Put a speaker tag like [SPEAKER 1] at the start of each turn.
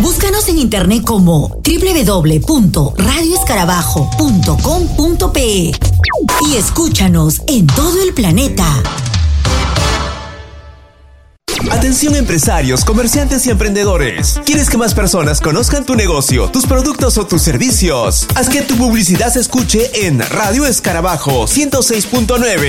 [SPEAKER 1] Búscanos en internet como www.radioescarabajo.com.pe y escúchanos en todo el planeta.
[SPEAKER 2] Atención empresarios, comerciantes y emprendedores. ¿Quieres que más personas conozcan tu negocio, tus productos o tus servicios? Haz que tu publicidad se escuche en Radio Escarabajo 106.9.